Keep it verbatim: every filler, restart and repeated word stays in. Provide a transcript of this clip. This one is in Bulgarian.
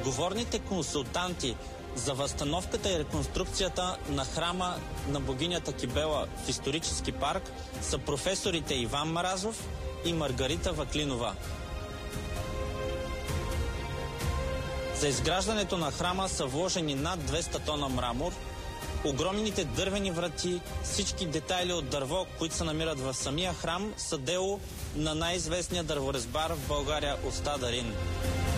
Отговорните консултанти за възстановката и реконструкцията на храма на богинята Кибела в исторически парк са професорите Иван Маразов и Маргарита Ваклинова. За изграждането на храма са вложени над двеста тона мрамор, огромните дървени врати, всички детайли от дърво, които се намират в самия храм, са дело на най-известния дърворезбар в България Оста Дарин.